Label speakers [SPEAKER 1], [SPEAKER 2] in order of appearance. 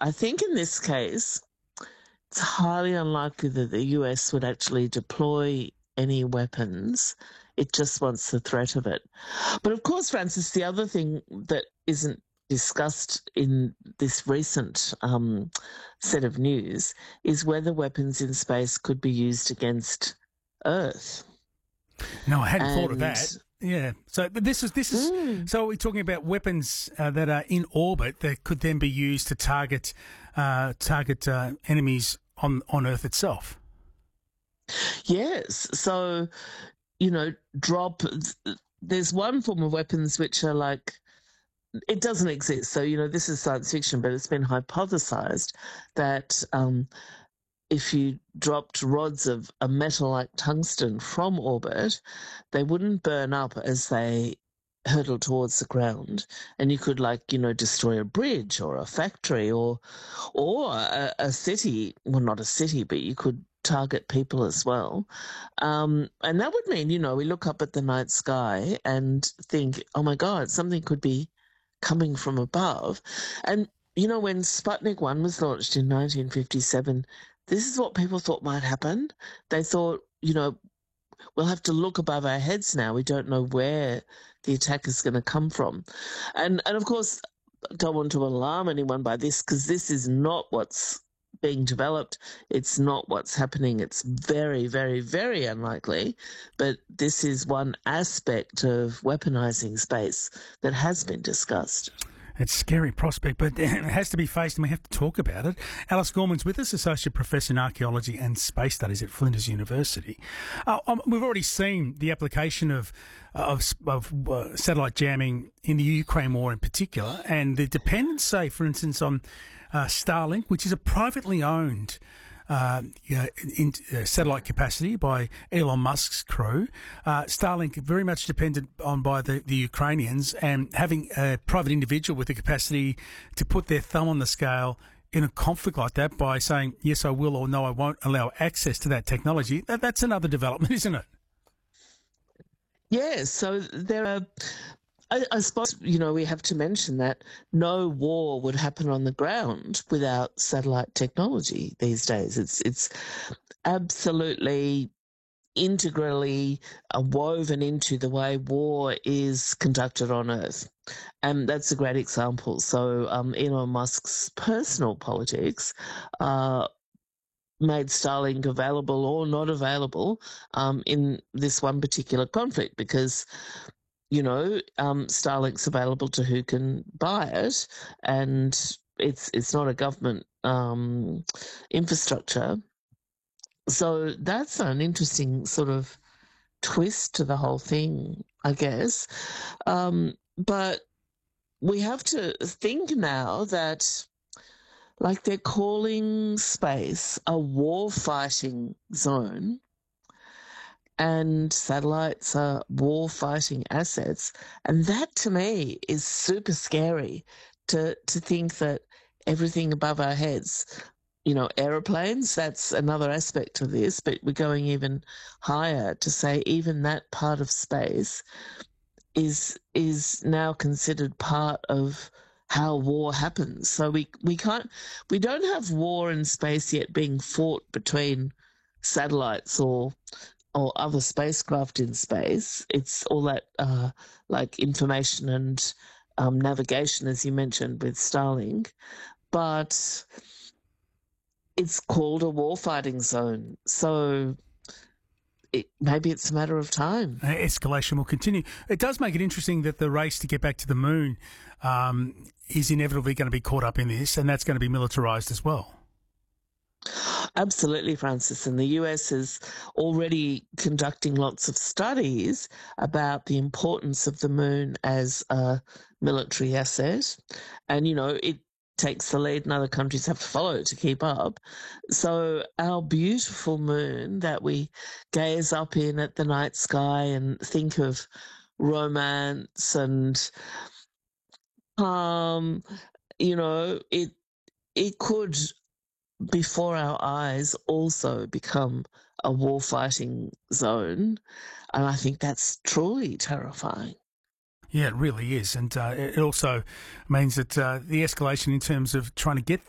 [SPEAKER 1] I think in this case, it's highly unlikely that the US would actually deploy any weapons. It just wants the threat of it. But of course, Francis, the other thing that isn't discussed in this recent set of news is whether weapons in space could be used against Earth.
[SPEAKER 2] No, I hadn't thought of that. Yeah. So, but this is. So, we're talking about weapons that are in orbit that could then be used to target enemies on Earth itself.
[SPEAKER 1] Yes. So, there's one form of weapons which are like, it doesn't exist. So, this is science fiction, but it's been hypothesized that if you dropped rods of a metal like tungsten from orbit, they wouldn't burn up as they hurtle towards the ground, and you could destroy a bridge or a factory or a city. Well, not a city, but you could target people as well. And that would mean, we look up at the night sky and think, oh my God, something could be coming from above. And, when Sputnik 1 was launched in 1957, this is what people thought might happen. They thought, we'll have to look above our heads now. We don't know where the attack is going to come from. And of course, I don't want to alarm anyone by this, because this is not what's being developed. It's not what's happening. It's very, very, very unlikely. But this is one aspect of weaponizing space that has been discussed.
[SPEAKER 2] It's a scary prospect, but it has to be faced and we have to talk about it. Alice Gorman's with us, Associate Professor in Archaeology and Space Studies at Flinders University. We've already seen the application of satellite jamming in the Ukraine war in particular, and the dependence, say, for instance, on Starlink, which is a privately owned satellite capacity by Elon Musk's crew. Starlink very much depended on by the Ukrainians, and having a private individual with the capacity to put their thumb on the scale in a conflict like that by saying, yes, I will, or no, I won't allow access to that technology, that's another development, isn't it?
[SPEAKER 1] Yes, so there are... I suppose, we have to mention that no war would happen on the ground without satellite technology these days. It's absolutely integrally woven into the way war is conducted on Earth. And that's a great example. So Elon Musk's personal politics made Starlink available or not available in this one particular conflict, because Starlink's available to who can buy it, and it's not a government infrastructure. So that's an interesting sort of twist to the whole thing, I guess. But we have to think now that, they're calling space a war-fighting zone, and satellites are war-fighting assets. And that, to me, is super scary to think that everything above our heads, aeroplanes, that's another aspect of this, but we're going even higher to say even that part of space is now considered part of how war happens. So we don't have war in space yet being fought between satellites or other spacecraft in space. It's all that information and navigation, as you mentioned, with Starlink. But it's called a warfighting zone. So maybe it's a matter of time.
[SPEAKER 2] Escalation will continue. It does make it interesting that the race to get back to the moon is inevitably going to be caught up in this, and that's going to be militarised as well.
[SPEAKER 1] Absolutely, Francis. And the US is already conducting lots of studies about the importance of the moon as a military asset. And, it takes the lead and other countries have to follow to keep up. So our beautiful moon that we gaze up in at the night sky and think of romance and it could, before our eyes, also become a war-fighting zone. And I think that's truly terrifying.
[SPEAKER 2] Yeah, it really is. And it also means that the escalation in terms of trying to get